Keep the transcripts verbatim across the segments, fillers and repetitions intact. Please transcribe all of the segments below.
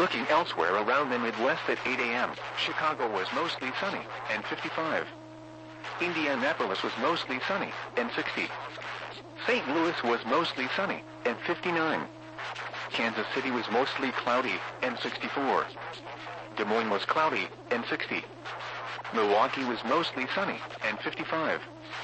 Looking elsewhere around the Midwest at eight a m, Chicago was mostly sunny, and fifty-five. Indianapolis was mostly sunny, and sixty. Saint Louis was mostly sunny, and fifty-nine. Kansas City was mostly cloudy, and sixty-four. Des Moines was cloudy, and sixty. Milwaukee was mostly sunny, and fifty-five.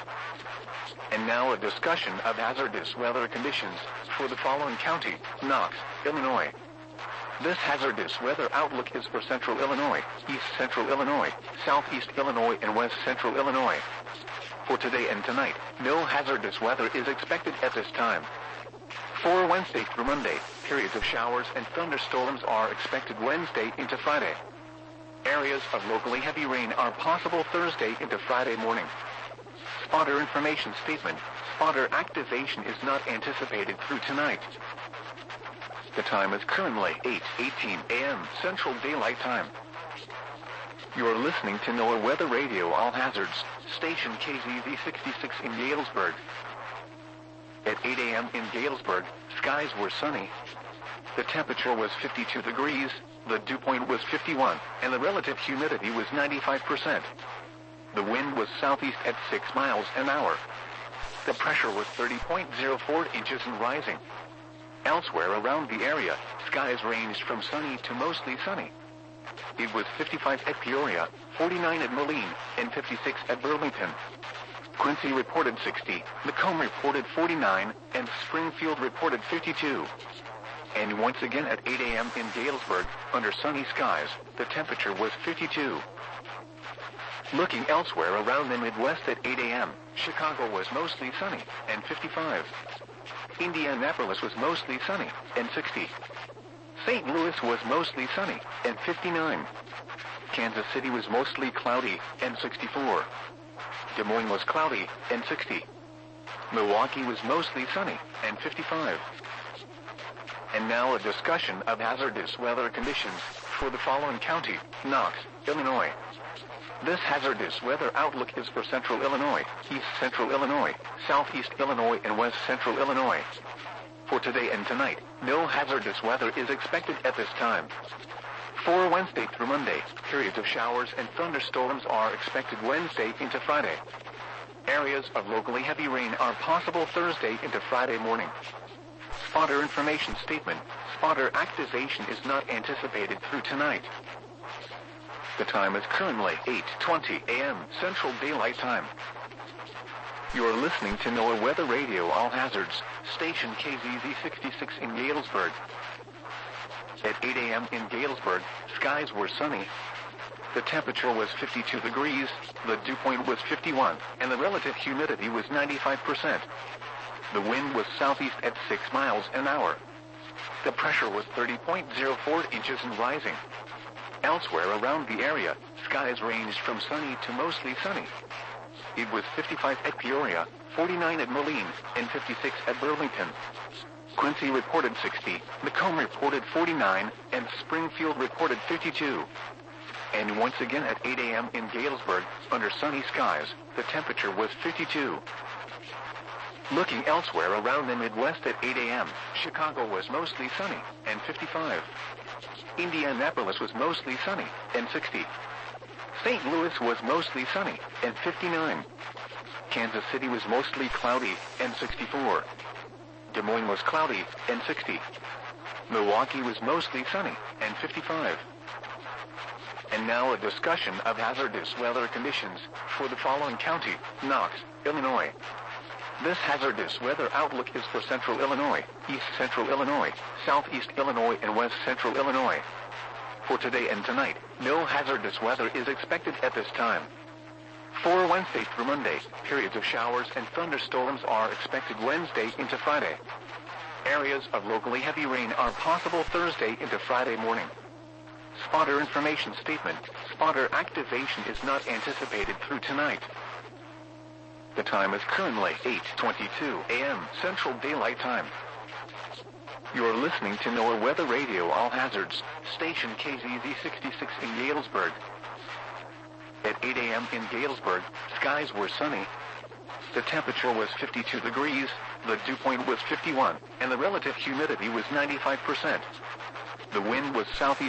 And now a discussion of hazardous weather conditions for the following county: Knox, Illinois. This hazardous weather outlook is for central Illinois, east central Illinois, southeast Illinois, and west central Illinois. For today and tonight, no hazardous weather is expected at this time. For Wednesday through Monday, periods of showers and thunderstorms are expected Wednesday into Friday. Areas of locally heavy rain are possible Thursday into Friday morning. Spotter information statement: spotter activation is not anticipated through tonight. The time is currently eight eighteen a m Central Daylight Time. You are listening to NOAA Weather Radio All Hazards, station K Z Z sixty-six in Galesburg. At eight a m in Galesburg, skies were sunny. The temperature was fifty-two degrees, the dew point was fifty-one, and the relative humidity was ninety-five percent. The wind was southeast at six miles an hour. The pressure was thirty point zero four inches and rising. Elsewhere around the area, skies ranged from sunny to mostly sunny. It was fifty-five at Peoria, forty-nine at Moline, and fifty-six at Burlington. Quincy reported sixty, Macomb reported forty-nine, and Springfield reported fifty-two. And once again at eight a m in Galesburg, under sunny skies, the temperature was fifty-two. Looking elsewhere around the Midwest at eight a m, Chicago was mostly sunny, and fifty-five. Indianapolis was mostly sunny, and sixty. Saint Louis was mostly sunny, and fifty-nine. Kansas City was mostly cloudy, and sixty-four. Des Moines was cloudy, and sixty. Milwaukee was mostly sunny, and fifty-five. And now a discussion of hazardous weather conditions for the following county: Knox, Illinois. This hazardous weather outlook is for central Illinois, east central Illinois, southeast Illinois, and west central Illinois. For today and tonight, no hazardous weather is expected at this time. For Wednesday through Monday, periods of showers and thunderstorms are expected Wednesday into Friday. Areas of locally heavy rain are possible Thursday into Friday morning. Spotter information statement: spotter activation is not anticipated through tonight. The time is currently eight twenty a m Central Daylight Time. You are listening to NOAA Weather Radio All Hazards, station K Z Z sixty-six in Galesburg. At eight a m in Galesburg, skies were sunny. The temperature was fifty-two degrees, the dew point was fifty-one, and the relative humidity was ninety-five percent. The wind was southeast at six miles an hour. The pressure was thirty point zero four inches and rising. Elsewhere around the area, skies ranged from sunny to mostly sunny. It was fifty-five at Peoria, forty-nine at Moline, and fifty-six at Burlington. Quincy reported sixty, Macomb reported forty-nine, and Springfield reported fifty-two. And once again at eight a m in Galesburg, under sunny skies, the temperature was fifty-two. Looking elsewhere around the Midwest at eight a m, Chicago was mostly sunny, and fifty-five. Indianapolis was mostly sunny, and sixty. Saint Louis was mostly sunny, and fifty-nine. Kansas City was mostly cloudy, and sixty-four. Des Moines was cloudy, and sixty. Milwaukee was mostly sunny, and fifty-five. And now a discussion of hazardous weather conditions for the following county: Knox, Illinois. This hazardous weather outlook is for central Illinois, east central Illinois, southeast Illinois, and west central Illinois. For today and tonight, no hazardous weather is expected at this time. For Wednesday through Monday, periods of showers and thunderstorms are expected Wednesday into Friday. Areas of locally heavy rain are possible Thursday into Friday morning. Spotter information statement: spotter activation is not anticipated through tonight. The time is currently eight twenty-two a m Central Daylight Time. You are listening to NOAA Weather Radio All Hazards, station K Z Z sixty-six in Galesburg. At eight a m in Galesburg, skies were sunny. The temperature was fifty-two degrees, the dew point was fifty-one, and the relative humidity was ninety-five percent. The wind was southeast